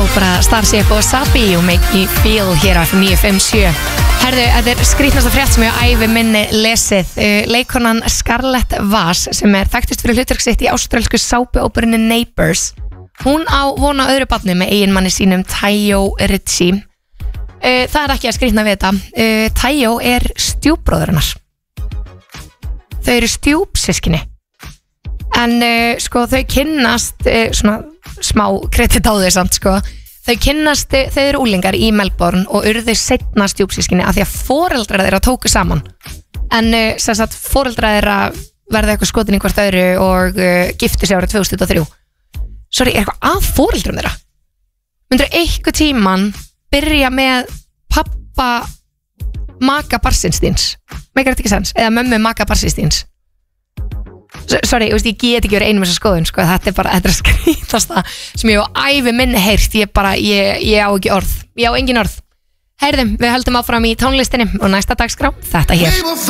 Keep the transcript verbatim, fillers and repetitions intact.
Cobra, Starship og Sabi You Make Me Feel hér á níu fimm sjö. Herðu, þetta er skrítnasta frétt sem ég á ævi minni lesið. Leikonan Scarlett Vaz sem er þekktust fyrir hlutverk sitt í ástralsku sápuóperunni Neighbours. Hún á vona öðru barni með eiginmanni sínum Tayo Ritchie. Það er ekki að skrítna við þetta. Tayo er stjúpbróðir hennar. Þau eru stjúpsystkini. En uh, sko þau kynnast uh, svona smá kredit á þau samt sko. Þau kynnast, uh, þau eru úlingar í Melbourne og urðu seinna stjúpsískinni af því að foreldrar þeirra tóku saman. En uh, sem sagt foreldrar þeirra verða eitthvað skotin í hvort öðru og uh, giftu sig árið tvö þúsund og þrjú. Sorry, er eitthvað að foreldrum þeirra? Myndur eitthvað tíman byrja með pappa maka barnsins þíns? Meikar þetta ekki sens? Eða mömmu maka barnsins þíns? Sorry, ég, veist, ég get ekki verið einum þessar skoðun sko. Þetta er bara, þetta er skrítasta sem ég á ævi minni heyrt. Ég bara, ég, ég á ekki orð. Ég á engin orð. Heyrðum, við höldum áfram í tónlistinni og næsta dagskrá, þetta hér.